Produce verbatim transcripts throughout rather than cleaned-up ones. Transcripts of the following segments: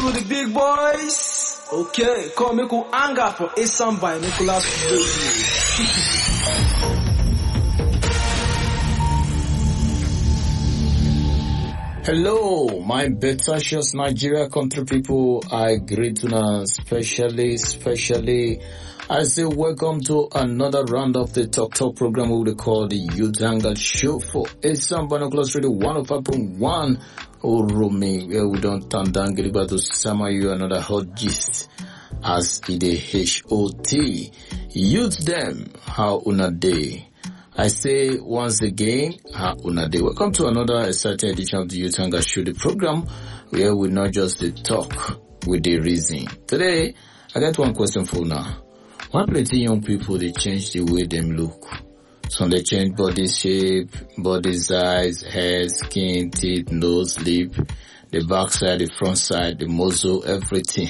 chill with the big boys. Okay, call me cool anger for a song by Nicholas. Hello, my Betashos Nigeria country people. I greet you now, especially, especially. I say welcome to another round of the Talk Talk program we will call the Youth Hangout Show for Assam Binoculars Radio one oh five point one. Oh, Rumi, where we don't turn down, get about to summer you another hot gist as it is H O T. Youth them, how una day? I say once again, how una day? Welcome to another exciting edition of the Youth Hangout Show, the program where we not just the talk with the reason. Today, I got one question for now. Why plenty young people, they change the way them look? Some they change body shape, body size, hair, skin, teeth, nose, lip, the back side, the front side, the muzzle, everything.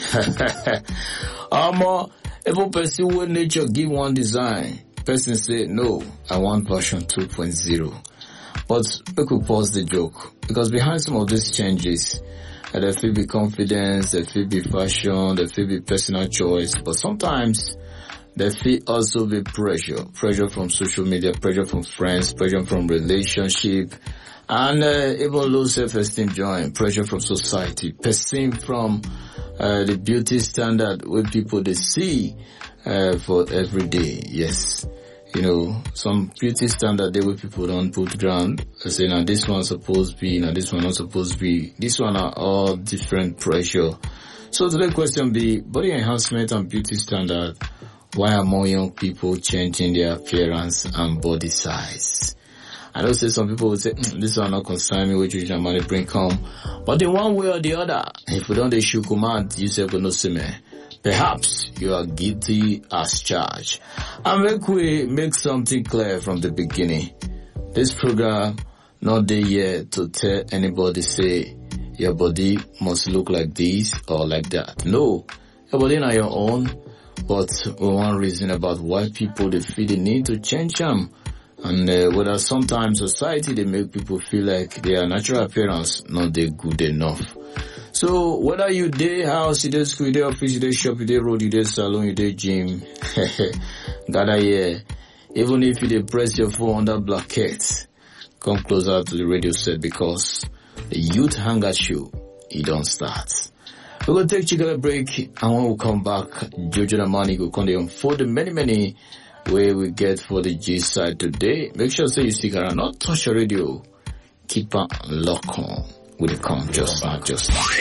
Um, if a person with nature give one design, person say, no, I want version two point oh. But we could pause the joke, because behind some of these changes, uh, there feel be confidence, there feel be fashion, there feel be personal choice, but sometimes there feel also be pressure, pressure from social media, pressure from friends, pressure from relationship, and uh, even low self-esteem join, pressure from society, perceived from uh, the beauty standard where people they see uh, for every day. Yes, you know, some beauty standard they where people don't put ground. I say now this one supposed to be, now this one not supposed to be. This one are all different pressure. So the question be body enhancement and beauty standard. Why are more young people changing their appearance and body size? I know say some people will say, mm, this one not concern me, which usually money bring come. But in one way or the other, if we don't issue command, you say, no see me. Perhaps you are guilty as charged. And make we make something clear from the beginning. This program not there yet to tell anybody say, your body must look like this or like that. No, your body not your own. But one reason about why people they feel the need to change them, and uh, whether sometimes society they make people feel like their natural appearance not they good enough. So whether you day house, you day school, you day office, you day shop, you day road, you day salon, you day gym, gather here. Even if you dey press your phone under blanket, come closer to the radio set because the Youth Hangout Show it don't start. We're going to take a chicken break, and when we come back, Jojo Namani will come on for the many, many way we get for the G side today. Make sure say you stick around, not touch your radio. Keep on lock on with the come just now, just now.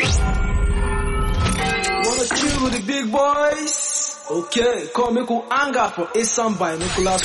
Wanna chill with the big boys? Okay, call me cool anger for a song by Nicholas.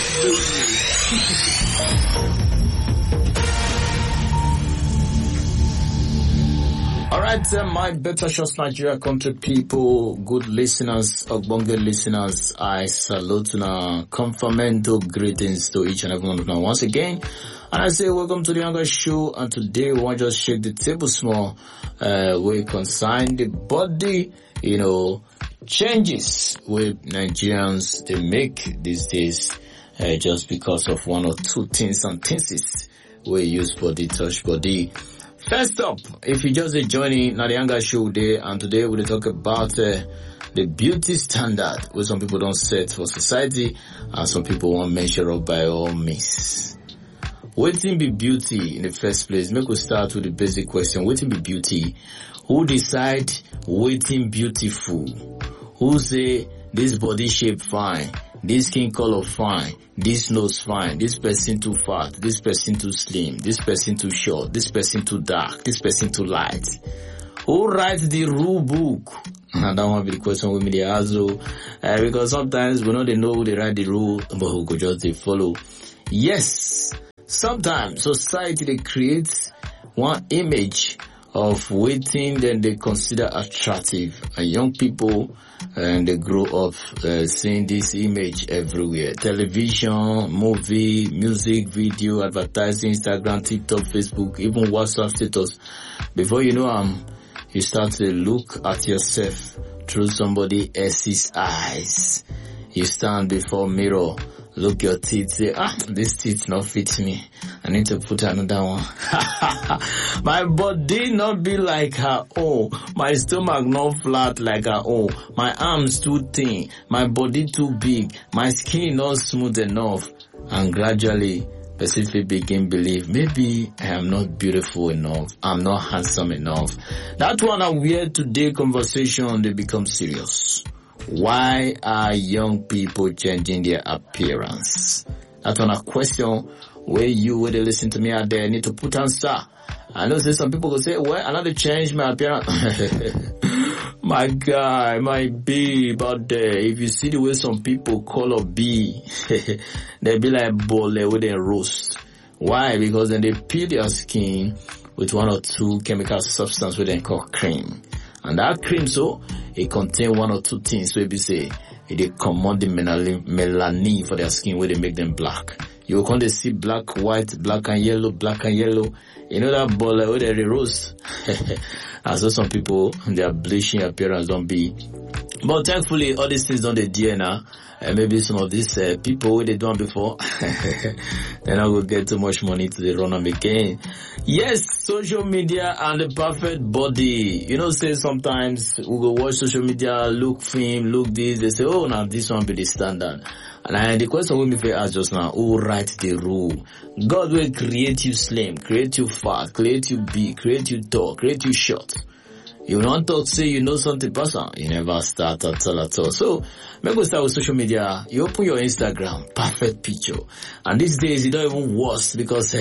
Alright, uh, my Betashos Nigeria country people, good listeners, Ogbonge listeners, I salute now, confirmando greetings to each and every one of you once again. And I say welcome to the Younger Show, and today we want to just shake the table small, uh, we consign the body, you know, changes with Nigerians they make these days, uh, just because of one or two things and things we use body, touch body. First up, if you just joining now the Younger Show there, and today we'll talk about uh, the beauty standard, where some people don't set for society, and some people want measure up by all means. Waiting be beauty in the first place? Make we start with the basic question. Waiting be beauty? Who decide waiting beautiful? Who say this body shape fine? This skin color fine, this nose fine, this person too fat, this person too slim, this person too short, this person too dark, this person too light. Who writes the rule book? And that one be the question with me they ask, uh, because sometimes we know they know who they write the rule, but who go just they follow. Yes, sometimes society they create one image of waiting then they consider attractive, and young people and they grow up uh, seeing this image everywhere. Television, movie, music, video, advertising, Instagram, TikTok, Facebook, even WhatsApp status. Before you know um, you start to look at yourself through somebody else's eyes. You stand before mirror, look your teeth, say, ah, this teeth not fit me. I need to put another one. My body not be like her own. My stomach not flat like her own. My arms too thin. My body too big. My skin not smooth enough. And gradually, Pacific begin believe maybe I am not beautiful enough. I'm not handsome enough. That one a weird today conversation, they become serious. Why are young people changing their appearance? That one a question where you, where they listen to me out there, need to put answer. I know say some people go say, well, I need to change my appearance. My guy, my babe out there, if you see the way some people call a bee, they be like bole with a roast. Why? Because then they peel their skin with one or two chemical substance with they call cream. And that cream, so, it contain one or two things. So if you say, they command the melanin for their skin where they make them black. You will come to see black, white, black and yellow, black and yellow. You know that ball where they roast. And so some people, their bleaching appearance don't be. But thankfully, all these things don't they D N A. And maybe some of these uh, people where they done before, they're not going to get too much money to the run them again. Yes, social media and the perfect body. You know, say sometimes we go watch social media, look film, look this. They say, oh, now this one be the standard. And I, the question we may ask just now, who writes the rule? God will create you slim, create you fat, create you big, create you tall, create you short. You don't talk, say you know something person. You never start at all at all. So, maybe we start with social media. You open your Instagram, perfect picture. And these days, it don't even worse because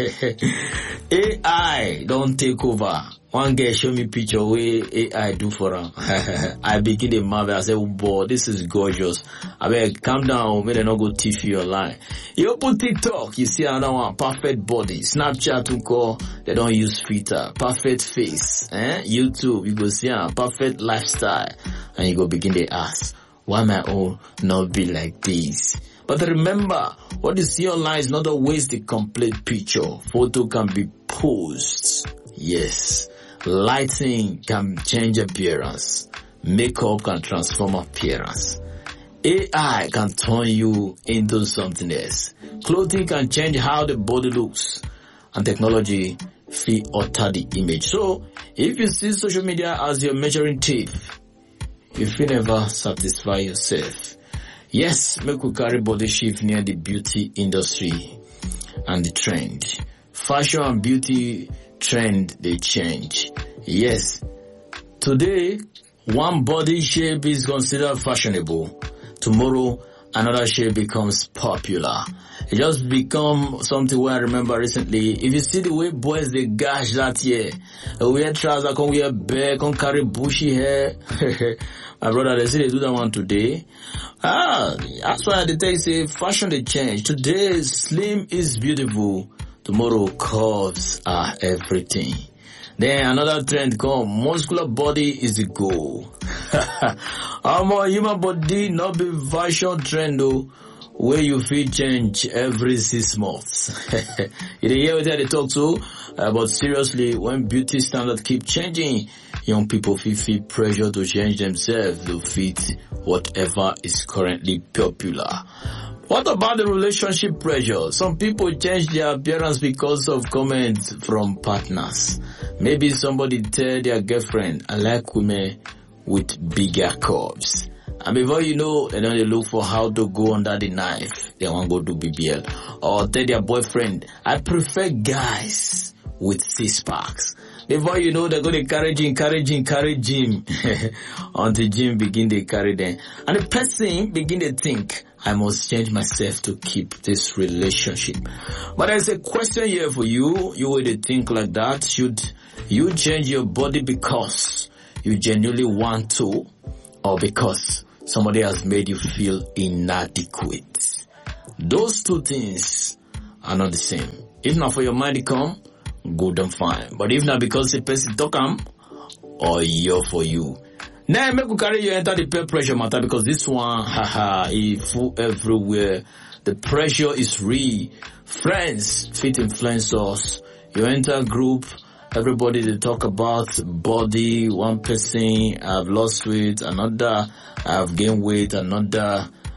A I don't take over. One guy show me picture where A I do for him. I begin to marvel. I say, oh boy, this is gorgeous. I beg, calm down. May they not go thief you online. You open TikTok, you see another one, perfect body. Snapchat, we call, they don't use filter. Perfect face. Eh? YouTube, you go see a perfect lifestyle. And you go begin to ask, why my own not be like this? But remember, what you see online is not always the complete picture. Photo can be posed. Yes. Lighting can change appearance. Makeup can transform appearance. A I can turn you into something else. Clothing can change how the body looks. And technology will alter the image. So, if you see social media as your measuring tape, you will never satisfy yourself. Yes, make we carry body shift near the beauty industry and the trend. Fashion and beauty trend, they change. Yes, today, one body shape is considered fashionable. Tomorrow, another shape becomes popular. It just become something where I remember recently. If you see the way boys, they gash that year. They wear trousers, can wear bear, can carry bushy hair. My brother, they say they do that one today. Ah, that's why they tell you, say, fashion they change. Today, slim is beautiful. Tomorrow, curves are everything. Then another trend come, muscular body is the goal. Our human body not be fashion trend though, where you feel change every six months. You hear what they talk to, uh, but seriously, when beauty standards keep changing, young people feel, feel pressure to change themselves to fit whatever is currently popular. What about the relationship pressure? Some people change their appearance because of comments from partners. Maybe somebody tell their girlfriend, I like women with bigger curves. And before you know, they don't look for how to go under the knife. They want to go do B B L. Or tell their boyfriend, I prefer guys with six packs. Before you know, they're going to carry gym, carry gym, carry gym. Until gym begin to carry them. And the person begin to think, I must change myself to keep this relationship. But there's a question here for you. You would think like that. Should you change your body because you genuinely want to, or because somebody has made you feel inadequate? Those two things are not the same. If not for your mind to come, good and fine. But if not because the person talk am, or you're for you. Now, make you carry you enter the peer pressure matter because this one, haha, is full everywhere. The pressure is real. Friends fit influence us. You enter a group, everybody they talk about body. One person I've lost weight, another I've gained weight, another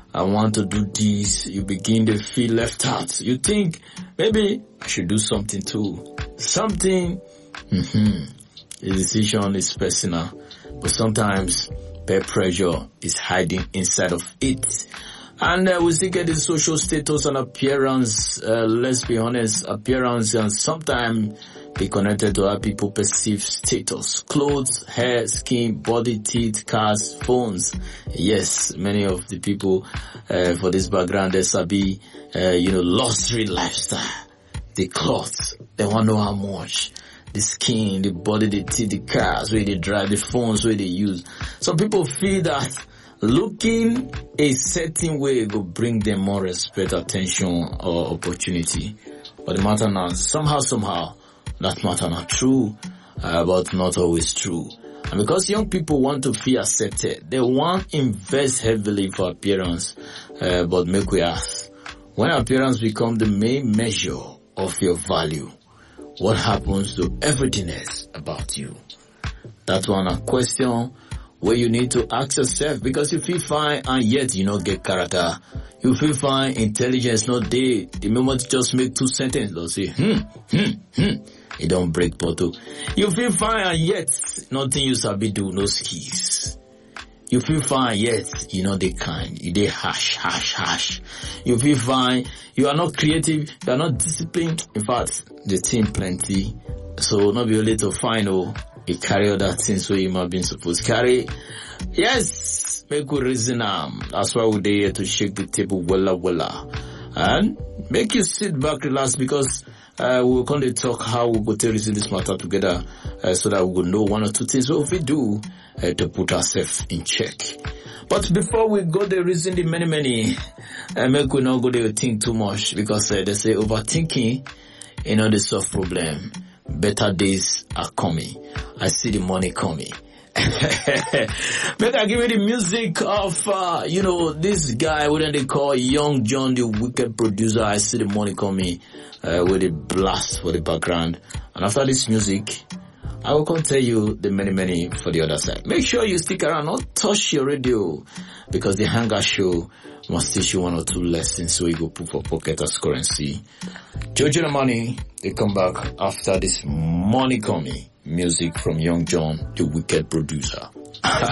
I want to do this. You begin to feel left out. You think, maybe I should do something too. Something, mm-hmm. The decision is personal, but sometimes peer pressure is hiding inside of it. And uh, we still get the social status and appearance, uh, let's be honest, appearance and sometimes be connected to how people perceive status. Clothes, hair, skin, body, teeth, cars, phones. Yes, many of the people uh, for this background, they sabi, uh, you know, luxury lifestyle. The clothes, they want to know how much. The skin, the body, the teeth, the cars, where they drive, the phones, where they use. Some people feel that looking a certain way will bring them more respect, attention, or opportunity. But the matter now, somehow, somehow, that matter not true, uh, but not always true. And because young people want to feel accepted, they want to invest heavily for appearance. Uh, but make we ask, when appearance become the main measure of your value, what happens to everything else about you? That one a question where you need to ask yourself, because you feel fine and yet you not get character. You feel fine, intelligence not there. The moment you just make two sentences, they'll say, hmm, hmm, hmm. It don't break bottle. You feel fine and yet nothing you sabi do, no skills. You feel fine yet you know they kind. You they hash, hash, hash. You feel fine. You are not creative. You are not disciplined. In fact, the team plenty. So not be only to find oh, you carry all that things so you might be supposed to carry. Yes, make good reason um. That's why we're here to shake the table wella wella. And make you sit back, relax, because uh, we're going to talk how we go to reason this matter together, uh, so that we will know one or two things what we do uh, to put ourselves in check. But before we go there, reason the many, many, uh, make we not go there think too much, because uh, they say overthinking, you know, the solve problem. Better days are coming. I see the money coming. Make I give you the music of, uh, you know, this guy, what they call Young John, the wicked producer. I see the money coming, uh, with a blast for the background. And after this music, I will come tell you the many, many for the other side. Make sure you stick around, not touch your radio, because the Hangar Show must teach you one or two lessons so you go put for pocket as currency. Jojo the Money, they come back after this money coming. Music from Young John, the wicked producer.